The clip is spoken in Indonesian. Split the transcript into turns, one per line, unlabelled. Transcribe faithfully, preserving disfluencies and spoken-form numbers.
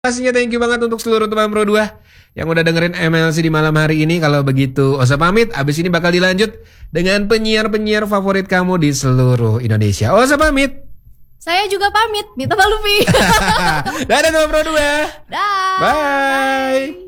Pastinya thank you banget untuk seluruh teman Pro dua yang udah dengerin M L C di malam hari ini. Kalau begitu Osa pamit, abis ini bakal dilanjut dengan penyiar-penyiar favorit kamu di seluruh Indonesia. Osa pamit.
Saya juga pamit, Mita Balufi.
Dadah teman Pro dua.
Dah.
Bye.